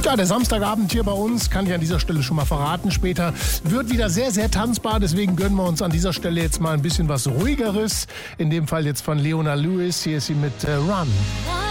Ja, der Samstagabend hier bei uns, kann ich an dieser Stelle schon mal verraten, später wird wieder sehr, sehr tanzbar. Deswegen gönnen wir uns an dieser Stelle jetzt mal ein bisschen was Ruhigeres. In dem Fall jetzt von Leona Lewis. Hier ist sie mit Run.